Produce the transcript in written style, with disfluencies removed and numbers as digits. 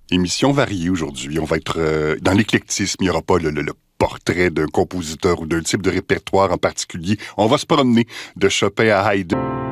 Émission variée aujourd'hui. On va être dans l'éclectisme. Il n'y aura pas le portrait d'un compositeur ou d'un type de répertoire en particulier. On va se promener de Chopin à Haydn.